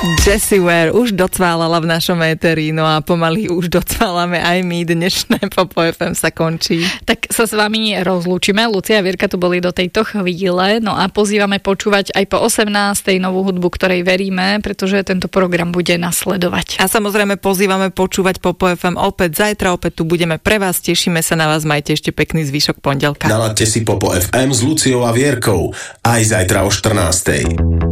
Jessie Ware už docválala v našom éteri, no a pomaly už docválame aj my. Dnešné Popo FM sa končí. Tak sa s vami rozlúčime. Lucia a Vierka tu boli do tejto chvíle, no a pozývame počúvať aj po 18. novú hudbu, ktorej veríme, pretože tento program bude nasledovať. A samozrejme pozývame počúvať Popo FM opäť zajtra, opäť tu budeme pre vás, tešíme sa na vás, majte ešte pekný zvyšok pondelka. Naladte si Popo FM s Luciou a Vierkou aj zajtra o 14.